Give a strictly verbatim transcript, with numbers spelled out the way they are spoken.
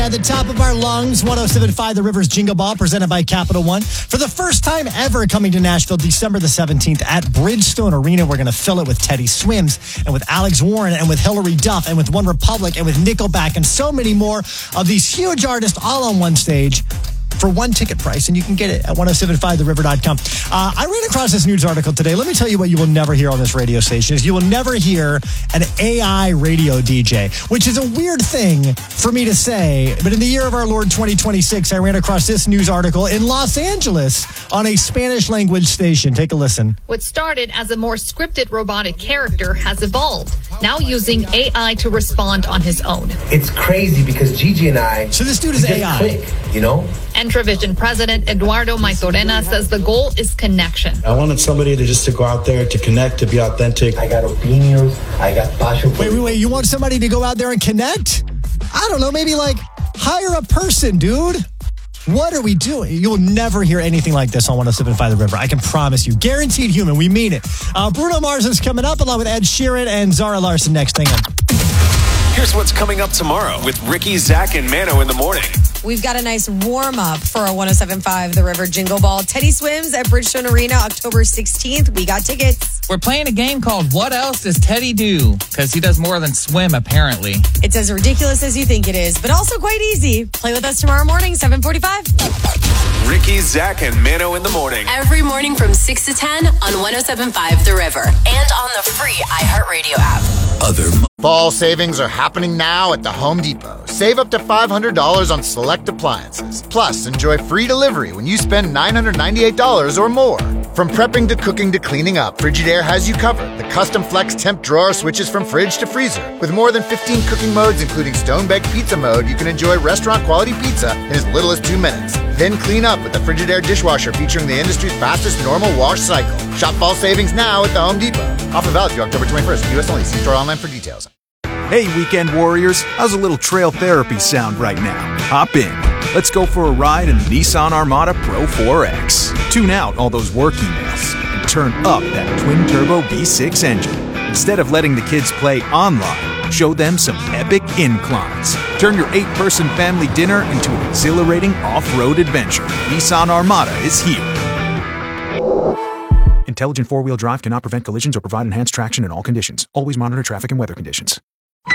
At the top of our lungs, one oh seven point five The River's Jingle Ball, presented by Capital One. For the first time ever coming to Nashville, December the seventeenth at Bridgestone Arena. We're going to fill it with Teddy Swims and with Alex Warren and with Hillary Duff and with One Republic and with Nickelback and so many more of these huge artists all on one stage for one ticket price, and you can get it at ten seventy-five the river dot com. Uh, I ran across this news article today. Let me tell you what you will never hear on this radio station is you will never hear an A I radio D J, which is a weird thing for me to say, but in the year of our Lord twenty twenty-six, I ran across this news article in Los Angeles on a Spanish language station. Take a listen. What started as a more scripted robotic character has evolved, now using A I to respond on his own. It's crazy because Gigi and I... So this dude is A I. Click, you know? Entravision president Eduardo Maitorena says the goal is connection. I wanted somebody to just to go out there, to connect, to be authentic. I got opinions. I got passion. Wait, wait, wait. You want somebody to go out there and connect? I don't know. Maybe like hire a person, dude. What are we doing? You'll never hear anything like this on ten seventy-five The River. I can promise you. Guaranteed human. We mean it. Uh, Bruno Mars is coming up along with Ed Sheeran and Zara Larson next thing. Here's what's coming up tomorrow with Ricky, Zach, and Mano in the morning. We've got a nice warm-up for a ten seventy-five The River Jingle Ball. Teddy Swims at Bridgestone Arena, October sixteenth. We got tickets. We're playing a game called What Else Does Teddy Do? Because he does more than swim, apparently. It's as ridiculous as you think it is, but also quite easy. Play with us tomorrow morning, seven forty-five. Ricky, Zach, and Mano in the morning. Every morning from six to ten on ten seventy-five The River and on the free iHeartRadio app. Other Fall savings are happening now at the Home Depot. Save up to five hundred dollars on select appliances. Plus, enjoy free delivery when you spend nine hundred ninety-eight dollars or more. From prepping to cooking to cleaning up, Frigidaire has you covered. The custom flex temp drawer switches from fridge to freezer. With more than fifteen cooking modes, including stone-baked pizza mode, you can enjoy restaurant-quality pizza in as little as two minutes. Then clean up with the Frigidaire dishwasher featuring the industry's fastest normal wash cycle. Shop fall savings now at the Home Depot. Offer valid through October twenty-first. U S only. See store online for details. Hey, weekend warriors. How's a little trail therapy sound right now? Hop in. Let's go for a ride in the Nissan Armada Pro four X. Tune out all those work emails and turn up that twin-turbo V six engine. Instead of letting the kids play online, show them some epic inclines. Turn your eight-person family dinner into an exhilarating off-road adventure. Nissan Armada is here. Intelligent four-wheel drive cannot prevent collisions or provide enhanced traction in all conditions. Always monitor traffic and weather conditions.